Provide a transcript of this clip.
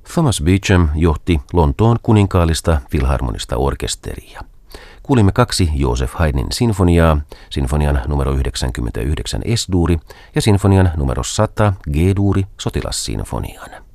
Thomas Beecham johti Lontoon kuninkaallista filharmonista orkesteria. Kuulimme 2 Joseph Haydnin sinfoniaa, sinfonian numero 99 S-duuri ja sinfonian numero 100 G-duuri sotilassinfonian.